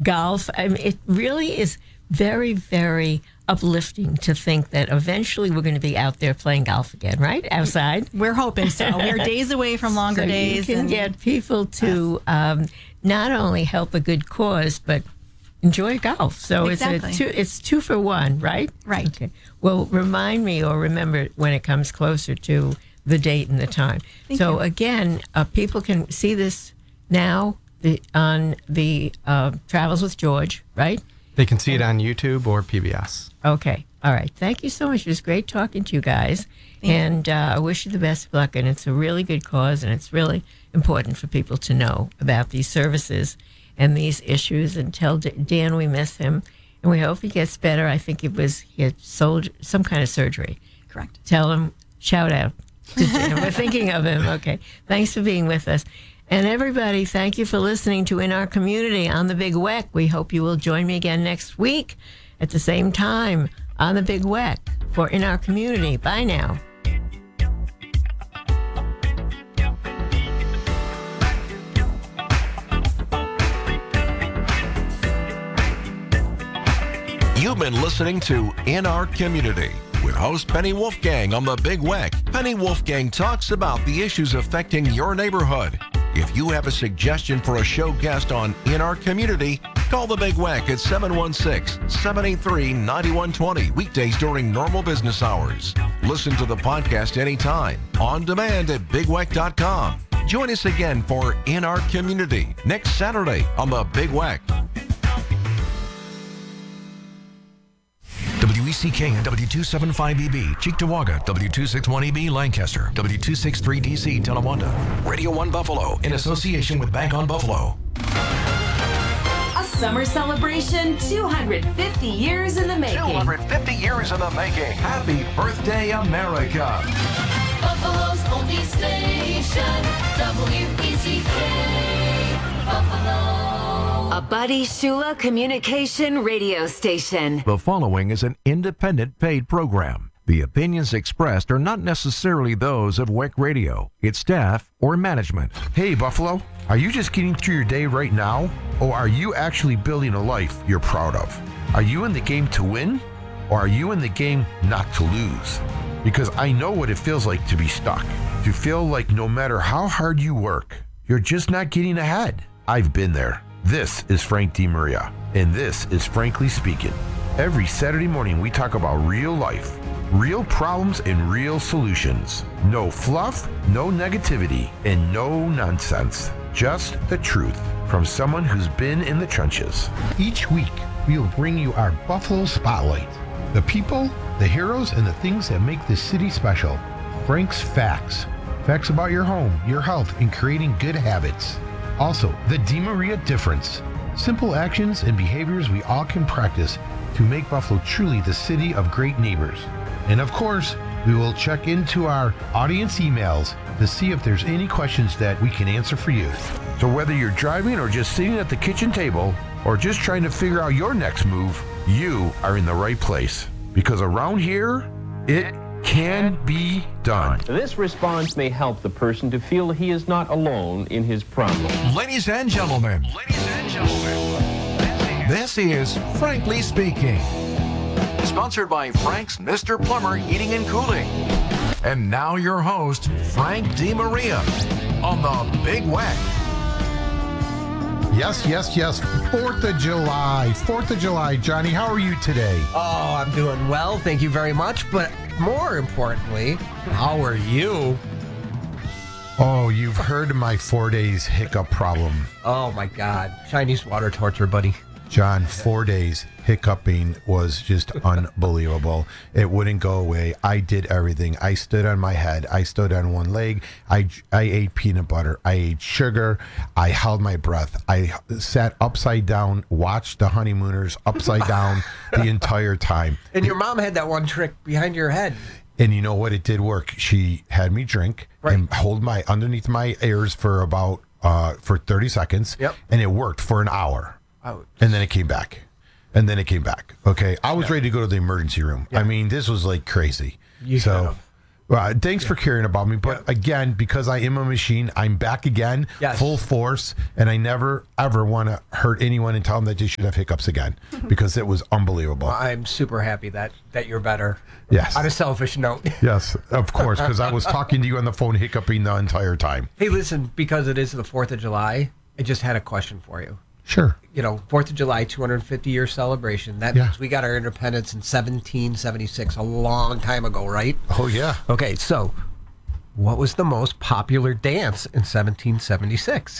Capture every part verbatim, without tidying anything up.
golf. I mean, it really is very, very uplifting to think that eventually we're going to be out there playing golf again, right? Outside. We're hoping so. We're days away from longer so days. You can and get people to um, not only help a good cause, but enjoy golf. So Exactly. it's a two, it's two for one, right? Right. Okay. Well, remind me or remember when it comes closer to the date and the time. Thank so you. again, uh, people can see this now the, on the uh, Travels with George, right? They can see it on YouTube or P B S. Okay. All right. Thank you so much. It was great talking to you guys. Thank you. and uh, I wish you the best of luck. And it's a really good cause, and it's really important for people to know about these services and these issues. And tell D- Dan we miss him, and we hope he gets better. I think it was he had sold some kind of surgery. Correct. Tell him, shout out to Dan. We're thinking of him. Okay. Thanks for being with us. And everybody, thank you for listening to In Our Community on the Big W E C. We hope you will join me again next week at the same time on the Big W E C for In Our Community. Bye now. You've been listening to In Our Community with host Penny Wolfgang on the Big W E C. Penny Wolfgang talks about the issues affecting your neighborhood. If you have a suggestion for a show guest on In Our Community, call the Big W E C at seven one six, seven eight three, nine one two zero weekdays during normal business hours. Listen to the podcast anytime, on demand at big w e c dot com. Join us again for In Our Community next Saturday on the Big W E C. W E C K and W two seventy-five E B, Cheektowaga, W two sixty-one E B, Lancaster, W two sixty-three D C, Tonawanda, Radio one Buffalo, in association with Bank on Buffalo. A summer celebration two hundred fifty years in the making. two hundred fifty years in the making. Happy birthday, America. Buffalo's only station, W E C K, Buffalo. A Buddy Shula Communication radio station. The following is an independent paid program. The opinions expressed are not necessarily those of W E C Radio, its staff, or management. Hey, Buffalo, are you just getting through your day right now? Or are you actually building a life you're proud of? Are you in the game to win? Or are you in the game not to lose? Because I know what it feels like to be stuck. To feel like no matter how hard you work, you're just not getting ahead. I've been there. This is Frank DeMaria, and this is Frankly Speaking. Every Saturday morning, we talk about real life, real problems, and real solutions. No fluff, no negativity, and no nonsense. Just the truth from someone who's been in the trenches. Each week, we will bring you our Buffalo Spotlight. The people, the heroes, and the things that make this city special. Frank's Facts. Facts about your home, your health, and creating good habits. Also, the DeMaria Difference. Simple actions and behaviors we all can practice to make Buffalo truly the city of great neighbors. And of course, we will check into our audience emails to see if there's any questions that we can answer for you. So whether you're driving or just sitting at the kitchen table or just trying to figure out your next move, you are in the right place. Because around here, it can be done. This response may help the person to feel he is not alone in his problem. Ladies and gentlemen, ladies and gentlemen, this is Frankly Speaking. Sponsored by Frank's Mister Plumber Heating and Cooling. And now your host, Frank DeMaria, on the Big W E C. Yes, yes, yes. Fourth of July. Fourth of July. Johnny, how are you today? Oh, I'm doing well. Thank you very much. But more importantly, how are you? Oh, you've heard of my four days hiccup problem. Oh, my God. Chinese water torture, buddy. John, four days hiccuping was just unbelievable. It wouldn't go away. I did everything. I stood on my head. I stood on one leg. I, I ate peanut butter. I ate sugar. I held my breath. I sat upside down, watched the honeymooners upside down the entire time. And your mom had that one trick behind your head. And you know what? It did work. She had me drink right. and hold my underneath my ears for about uh, for thirty seconds. Yep. And it worked for an hour. Oh, and then it came back. And then it came back. Okay. I was yeah. ready to go to the emergency room. Yeah. I mean, this was like crazy. You so could've. Well, thanks for caring about me. But Yeah. again, because I am a machine, I'm back again, Yes. full force, and I never ever want to hurt anyone and tell them that they should have hiccups again because it was unbelievable. I'm super happy that that you're better. Yes. On a selfish note. Yes, of course, because I was talking to you on the phone, hiccuping the entire time. Hey, listen, because it is the fourth of July, I just had a question for you. Sure. You know, fourth of July, two hundred fifty year celebration. That Yeah. means we got our independence in seventeen seventy-six, a long time ago, right? Oh yeah. Okay, so what was the most popular dance in seventeen seventy-six?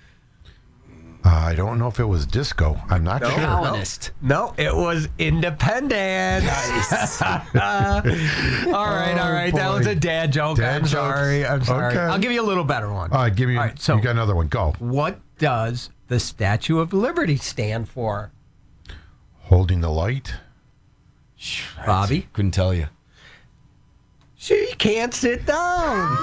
Uh, I don't know if it was disco. I'm not sure. Colonist. No, it was independence. Nice. all right, all right. That boy. was a dad joke. Dad I'm jokes. sorry. I'm sorry. Okay. I'll give you a little better one. All right, give me. All right, so you got another one. Go. what does the Statue of Liberty stand for? Holding the light. Bobby? Couldn't tell you. She can't sit down.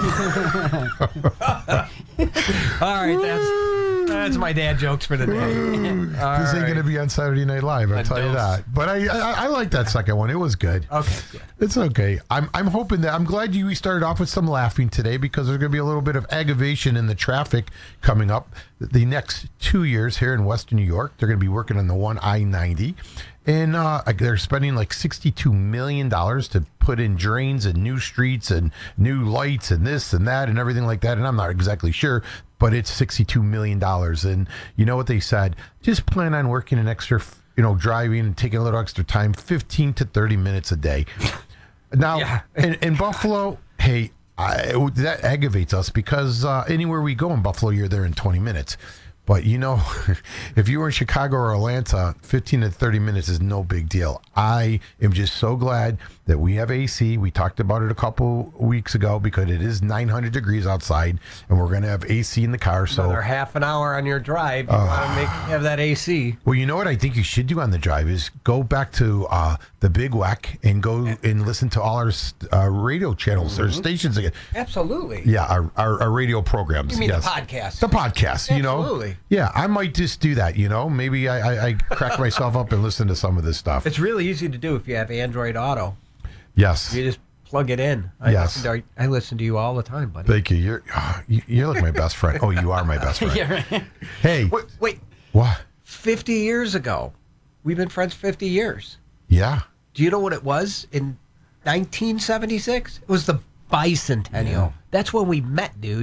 All right, that's that's my dad jokes for the day. All This ain't right. going to be on Saturday Night Live. I'll A tell you dose. that. But I, I I like that second one. It was good. Okay, good. It's okay. I'm I'm hoping that I'm glad you started off with some laughing today because there's going to be a little bit of aggravation in the traffic coming up the next two years here in Western New York. They're going to be working on the one I ninety. And uh, they're spending like sixty-two million dollars to put in drains and new streets and new lights and this and that and everything like that. And I'm not exactly sure, but it's sixty-two million dollars. And you know what they said? Just plan on working an extra, you know, driving and taking a little extra time, fifteen to thirty minutes a day. Now, Yeah. in, in Buffalo, hey, I, that aggravates us because uh, anywhere we go in Buffalo, you're there in twenty minutes. But, you know, if you were in Chicago or Atlanta, fifteen to thirty minutes is no big deal. I am just so glad that we have A C. We talked about it a couple weeks ago because it is nine hundred degrees outside, and we're going to have A C in the car. So, Another half an hour on your drive. You want to make have that A C. well, you know what I think you should do on the drive is go back to uh, the Big Whack and go and listen to all our uh, radio channels or stations again. Absolutely. Yeah, our, our, our radio programs. You mean yes. the podcast? The podcast, you know? Absolutely. Yeah, I might just do that, you know? Maybe I, I, I crack myself up and listen to some of this stuff. It's really easy to do if you have Android Auto. Yes. You just plug it in. I Yes. Listen to, I listen to you all the time, buddy. Thank you. You're oh, you- you're like my best friend. Oh, you are my best friend. Yeah, right. Hey, Wait, wait, what? fifty years ago. We've been friends fifty years. Yeah. Do you know what it was in nineteen seventy-six? It was the bicentennial. That's when we met, dude.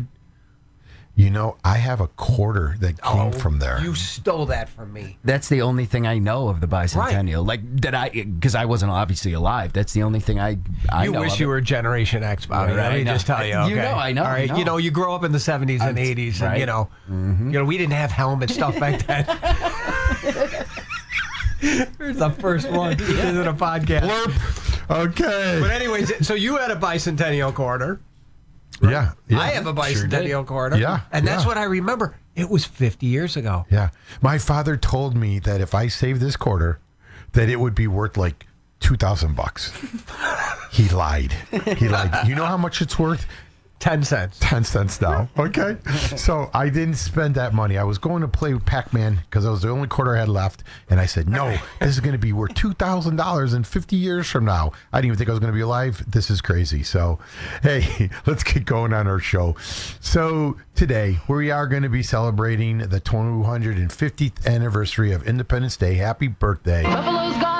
You know, I have a quarter that came from there. Oh, You stole that from me. That's the only thing I know of the bicentennial. Like that I, because I wasn't obviously alive. That's the only thing I. I You know wish of you it. were Generation X, Bobby. Right, Let me I know. just tell you. Okay? You know, I know, All right, I know. you know, you grow up in the seventies and I'm- eighties, and right. you know, Mm-hmm. you know, we didn't have helmet stuff back then. Here's the first one. This isn't a podcast. Blurp. Okay. But anyways, so you had a bicentennial quarter. yeah, yeah. I have a Sure did. bicentennial quarter. Yeah, And that's yeah. what I remember. It was fifty years ago. Yeah. My father told me that if I saved this quarter, that it would be worth like two thousand bucks. He lied. He lied. You know how much it's worth? Ten cents. ten cents now. Okay. So I didn't spend that money. I was going to play Pac-Man because that was the only quarter I had left. And I said, no, this is going to be worth two thousand dollars in fifty years from now. I didn't even think I was going to be alive. This is crazy. So, hey, let's get going on our show. So today we are going to be celebrating the two hundred fiftieth anniversary of Independence Day. Happy birthday. Buffalo's got